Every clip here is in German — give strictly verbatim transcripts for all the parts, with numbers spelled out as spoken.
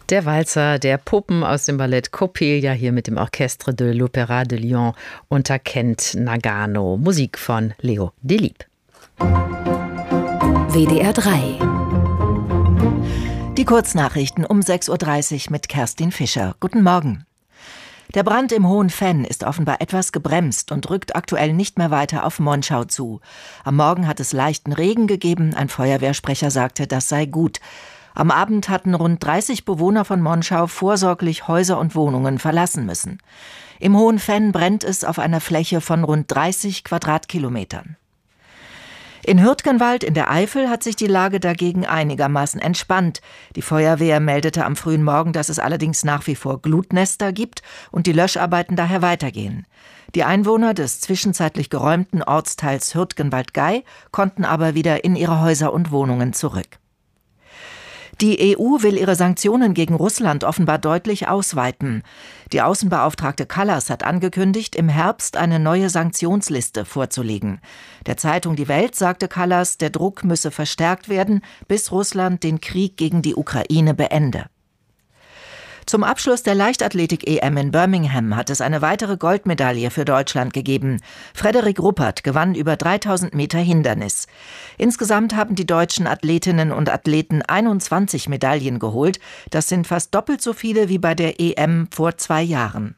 Der Walzer der Puppen aus dem Ballett Coppelia hier mit dem Orchestre de l'Opéra de Lyon unter Kent Nagano. Musik von Leo Delibes. W D R drei. Die Kurznachrichten um sechs Uhr dreißig mit Kerstin Fischer. Guten Morgen. Der Brand im Hohen Venn ist offenbar etwas gebremst und rückt aktuell nicht mehr weiter auf Monschau zu. Am Morgen hat es leichten Regen gegeben. Ein Feuerwehrsprecher sagte, das sei gut. Am Abend hatten rund dreißig Bewohner von Monschau vorsorglich Häuser und Wohnungen verlassen müssen. Im Hohen Venn brennt es auf einer Fläche von rund dreißig Quadratkilometern. In Hürtgenwald in der Eifel hat sich die Lage dagegen einigermaßen entspannt. Die Feuerwehr meldete am frühen Morgen, dass es allerdings nach wie vor Glutnester gibt und die Löscharbeiten daher weitergehen. Die Einwohner des zwischenzeitlich geräumten Ortsteils Hürtgenwald-Gei konnten aber wieder in ihre Häuser und Wohnungen zurück. Die E U will ihre Sanktionen gegen Russland offenbar deutlich ausweiten. Die Außenbeauftragte Kallas hat angekündigt, im Herbst eine neue Sanktionsliste vorzulegen. Der Zeitung Die Welt sagte Kallas, der Druck müsse verstärkt werden, bis Russland den Krieg gegen die Ukraine beende. Zum Abschluss der Leichtathletik-E M in Birmingham hat es eine weitere Goldmedaille für Deutschland gegeben. Frederik Ruppert gewann über dreitausend Meter Hindernis. Insgesamt haben die deutschen Athletinnen und Athleten einundzwanzig Medaillen geholt. Das sind fast doppelt so viele wie bei der E M vor zwei Jahren.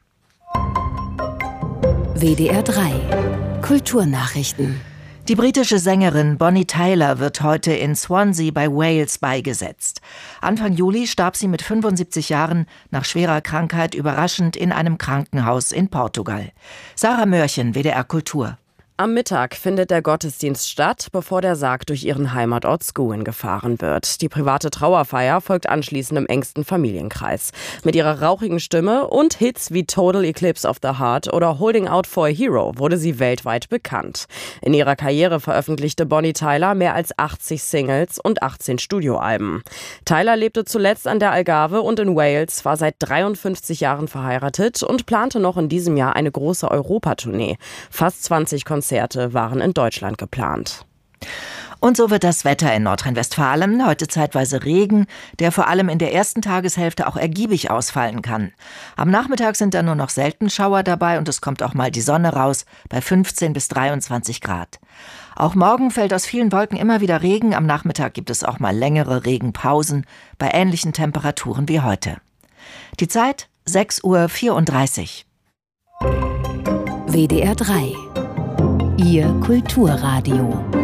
W D R drei. Kulturnachrichten. Die britische Sängerin Bonnie Tyler wird heute in Swansea bei Wales beigesetzt. Anfang Juli starb sie mit fünfundsiebzig Jahren nach schwerer Krankheit überraschend in einem Krankenhaus in Portugal. Sarah Mörchen, W D R Kultur. Am Mittag findet der Gottesdienst statt, bevor der Sarg durch ihren Heimatort Scuin gefahren wird. Die private Trauerfeier folgt anschließend im engsten Familienkreis. Mit ihrer rauchigen Stimme und Hits wie Total Eclipse of the Heart oder Holding Out for a Hero wurde sie weltweit bekannt. In ihrer Karriere veröffentlichte Bonnie Tyler mehr als achtzig Singles und achtzehn Studioalben. Tyler lebte zuletzt an der Algarve und in Wales, war seit dreiundfünfzig Jahren verheiratet und plante noch in diesem Jahr eine große Europatournee. Fast zwanzig Konzerte waren in Deutschland geplant. Und so wird das Wetter in Nordrhein-Westfalen. Heute zeitweise Regen, der vor allem in der ersten Tageshälfte auch ergiebig ausfallen kann. Am Nachmittag sind dann nur noch selten Schauer dabei und es kommt auch mal die Sonne raus bei fünfzehn bis dreiundzwanzig Grad. Auch morgen fällt aus vielen Wolken immer wieder Regen. Am Nachmittag gibt es auch mal längere Regenpausen bei ähnlichen Temperaturen wie heute. Die Zeit sechs Uhr vierunddreißig. W D R drei. Ihr Kulturradio.